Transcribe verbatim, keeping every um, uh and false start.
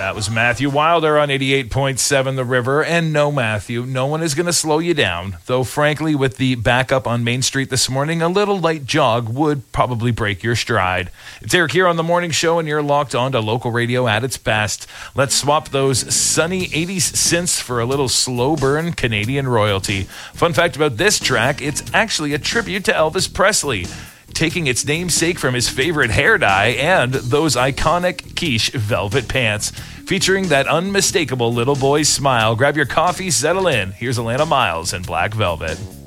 That was Matthew Wilder on eighty-eight point seven The River. And no, Matthew, no one is going to slow you down. Though, frankly, with the backup on Main Street this morning, a little light jog would probably break your stride. It's Eric here on The Morning Show, and you're locked on to local radio at its best. Let's swap those sunny eighties synths for a little slow burn Canadian royalty. Fun fact about this track, it's actually a tribute to Elvis Presley, taking its namesake from his favorite hair dye and those iconic quiche velvet pants, featuring that unmistakable little boy's smile. Grab your coffee, settle in. Here's Alana Miles and Black Velvet.